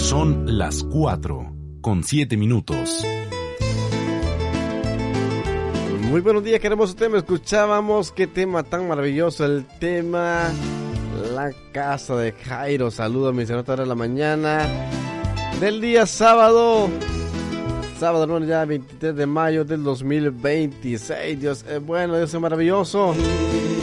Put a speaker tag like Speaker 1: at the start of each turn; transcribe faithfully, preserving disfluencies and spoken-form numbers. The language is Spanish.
Speaker 1: Son las cuatro con siete minutos.
Speaker 2: Muy buenos días, qué hermoso tema escuchábamos, qué tema tan maravilloso, el tema La Casa de Jairo. Saludos a mis hermanos de la mañana del día sábado, sábado hermano, ya veintitrés de mayo del dos mil veintiséis. Dios es bueno, Dios es maravilloso.